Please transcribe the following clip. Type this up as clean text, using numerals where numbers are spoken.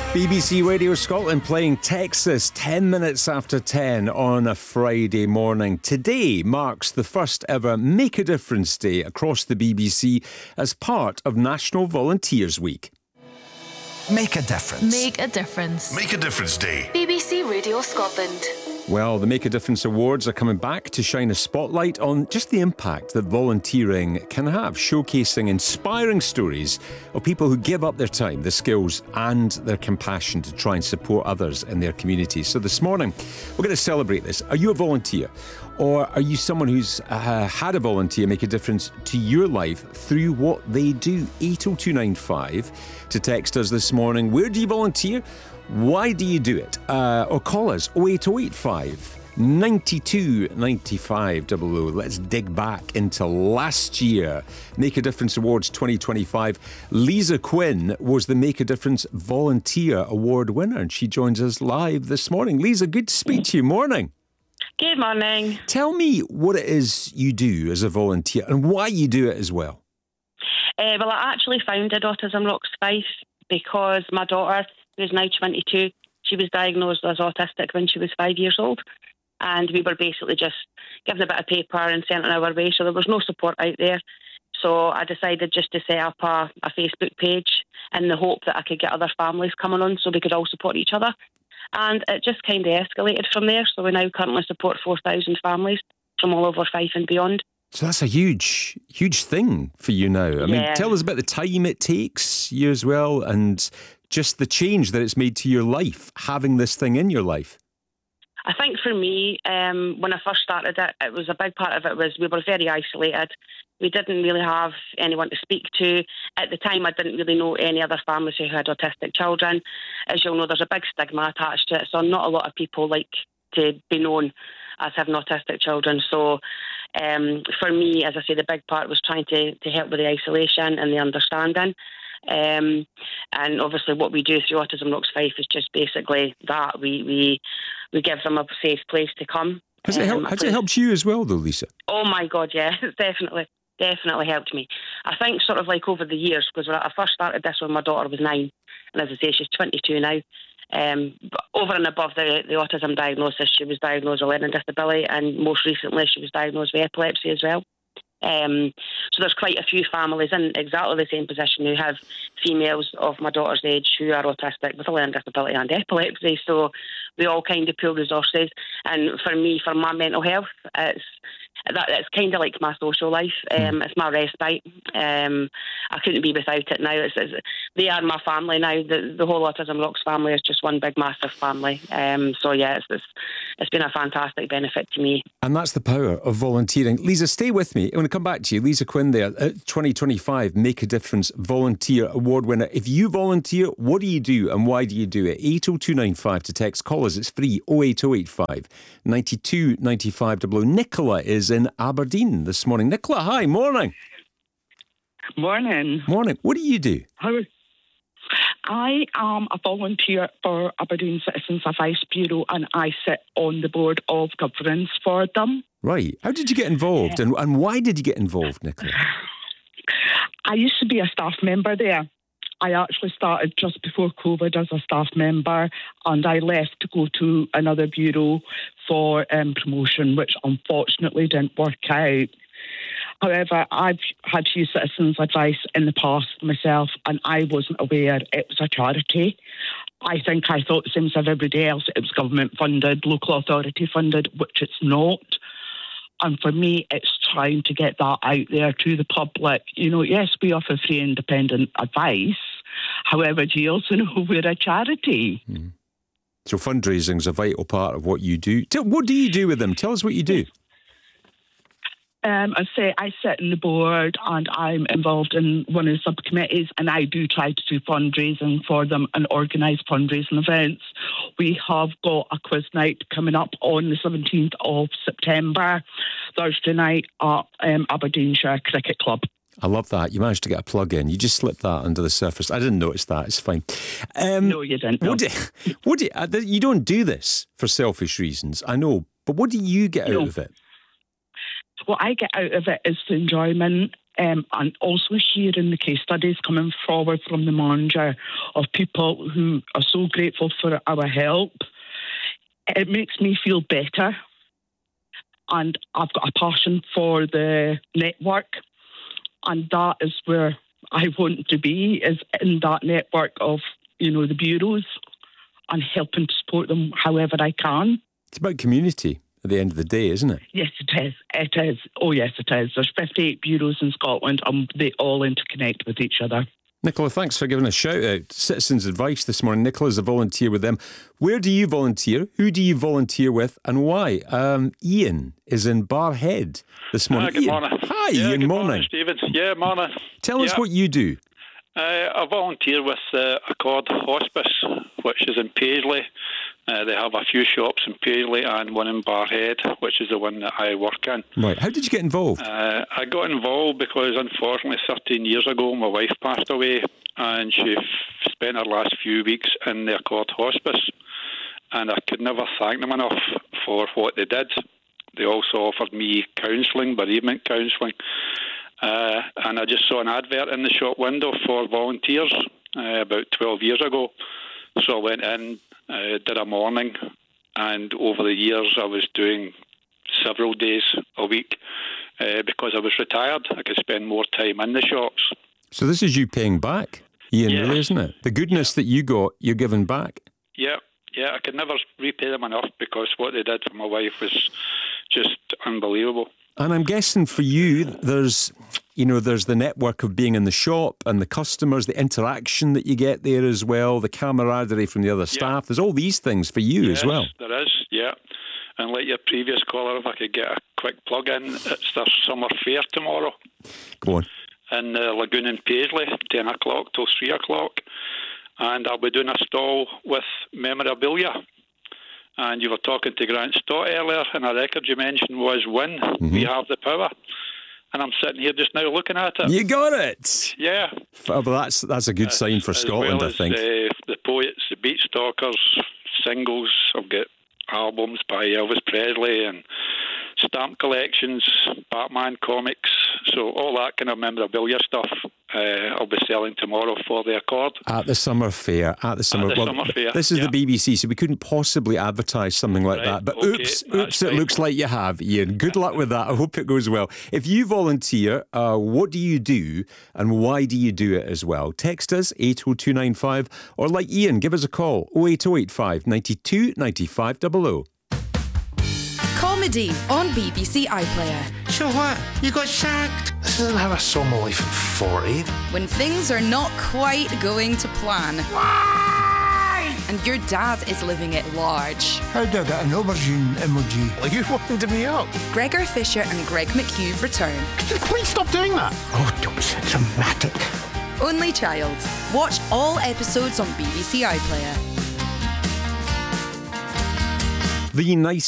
BBC Radio Scotland playing Texas 10 minutes after 10 on a Friday morning. Today marks the first ever Make a Difference Day across the BBC as part of National Volunteers Week. Make a difference. Make a difference. Make a Difference Day. BBC Radio Scotland. Well, the Make a Difference Awards are coming back to shine a spotlight on just the impact that volunteering can have, showcasing inspiring stories of people who give up their time, their skills and their compassion to try and support others in their communities. So this morning, we're going to celebrate this. Are you a volunteer? Or are you someone who's had a volunteer make a difference to your life through what they do? 80295 to text us this morning. Where do you volunteer? Why do you do it? Or call us 08085 92 95 00. Let's dig back into last year. Make a Difference Awards 2025. Lisa Quinn was the Make a Difference Volunteer Award winner, and she joins us live this morning. Lisa, good to speak to you. Morning. Good morning. Tell me what it is you do as a volunteer and why you do it as well. Well, I actually founded Autism Rocks Fife because my daughter, who's now 22, she was diagnosed as autistic when she was 5 years old. And we were basically just given a bit of paper and sent on our way. So there was no support out there. So I decided just to set up a Facebook page in the hope that I could get other families coming on so we could all support each other. And it just kind of escalated from there. So we now currently support 4,000 families from all over Fife and beyond. So that's a huge thing for you now. I mean, tell us about the time it takes you as well and just the change that it's made to your life, having this thing in your life. I think for me, when I first started it, it was a big part of it was we were very isolated. We didn't really have anyone to speak to. At the time, I didn't really know any other families who had autistic children. As you'll know, there's a big stigma attached to it, so not a lot of people like to be known as having autistic children. So for me, as I say, the big part was trying to help with the isolation and the understanding. And obviously what we do through Autism Rocks Fife is just basically that. We give them a safe place to come. Has it helped you as well though, Lisa? Oh my God, yeah, it's definitely helped me. I think sort of like over the years, because when I first started this when my daughter was 9, and as I say, she's 22 now. But over and above the autism diagnosis, she was diagnosed with learning disability, and most recently she was diagnosed with epilepsy as well. So there's quite a few families in exactly the same position who have females of my daughter's age who are autistic with a learning disability and epilepsy. So we all kind of pool resources. And for me, for my mental health, it's kind of like my social life. It's my respite. I couldn't be without it now. They are my family now. The whole Autism Rocks family is just one big, massive family. So yeah, it's been a fantastic benefit to me. And that's the power of volunteering. Lisa, stay with me. I'm going to come back to you. Lisa Quinn there, 2025 Make a Difference Volunteer Award winner. If you volunteer, what do you do and why do you do it? 80295 to text. Call us. It's free. 08085 92 95 00. Nicola is in Aberdeen this morning. Nicola, hi. Morning. Morning. Morning. What do you do? I am a volunteer for Aberdeen Citizens Advice Bureau and I sit on the board of governance for them. Right. How did you get involved and why did you get involved, Nicola? I used to be a staff member there. I actually started just before COVID as a staff member and I left to go to another bureau for promotion, which unfortunately didn't work out. However, I've had few citizens' advice in the past myself and I wasn't aware it was a charity. I thought the same as everybody else, it was government funded, local authority funded, which it's not. And for me, it's trying to get that out there to the public. You know, yes, we offer free independent advice. However, do you also know we're a charity? Mm. So fundraising is a vital part of what you do. What do you do with them? Tell us what you do. I sit on the board and I'm involved in one of the subcommittees and I do try to do fundraising for them and organise fundraising events. We have got a quiz night coming up on the 17th of September, Thursday night at Aberdeenshire Cricket Club. I love that. You managed to get a plug in. You just slipped that under the surface. I didn't notice that. It's fine. No, you didn't. No. You don't do this for selfish reasons, I know, but what do you get out of it? What I get out of it is the enjoyment. and also hearing the case studies coming forward from the manager of people who are so grateful for our help. It makes me feel better. And I've got a passion for the network. And that is where I want to be, is in that network of, the bureaus and helping to support them however I can. It's about community at the end of the day, isn't it? Yes, it is. It is. Oh, yes, it is. There's 58 bureaus in Scotland and they all interconnect with each other. Nicola, thanks for giving a shout out. Citizens Advice this morning. Nicola's a volunteer with them. Where do you volunteer? Who do you volunteer with and why? Ian is in Barrhead this morning. Good morning. Hi, Ian. Good morning, Stevens. Yeah, morning. Tell us what you do. I volunteer with Accord Hospice, which is in Paisley. They have a few shops in Paisley and one in Barrhead, which is the one that I work in. Right. How did you get involved? I got involved because, unfortunately, 13 years ago, my wife passed away and she spent her last few weeks in the Accord Hospice. And I could never thank them enough for what they did. They also offered me counselling, bereavement counselling. And I just saw an advert in the shop window for volunteers about 12 years ago. So I went in, did a morning, and over the years I was doing several days a week because I was retired. I could spend more time in the shops. So this is you paying back, Ian, Yes. really, isn't it? The goodness that you got, you're giving back. Yeah, I could never repay them enough because what they did for my wife was just unbelievable. And I'm guessing for you, there's the network of being in the shop and the customers, the interaction that you get there as well, the camaraderie from the other staff. There's all these things for you as well. There is, yeah. And like your previous caller, if I could get a quick plug in, it's their summer fair tomorrow. Go on. In the Lagoon in Paisley, 10 o'clock till 3 o'clock. And I'll be doing a stall with memorabilia. And you were talking to Grant Stott earlier, and a record you mentioned was Win, We Have the Power. And I'm sitting here just now looking at it. You got it! Yeah. Well, that's a good sign for Scotland, well I think. The Poets, the Beat Stalkers, singles. I've got albums by Elvis Presley and stamp collections, Batman comics. So all that kind of memorabilia stuff I'll be selling tomorrow for the Accord. At the summer fair. Summer fair. This is the BBC, so we couldn't possibly advertise something like that. But okay, oops, it looks like you have, Ian. Good luck with that. I hope it goes well. If you volunteer, what do you do and why do you do it as well? Text us, 80295, or like Ian, give us a call, 08085 92 95 00. Comedy on BBC iPlayer. So what? You got sacked? This isn't how I saw my life at 40. When things are not quite going to plan. Why? And your dad is living it large. How do I get an aubergine emoji? Like you winding me up. Gregor Fisher and Greg McHugh return. Could you please stop doing that? Oh, don't be so dramatic. Only Child. Watch all episodes on BBC iPlayer. The nice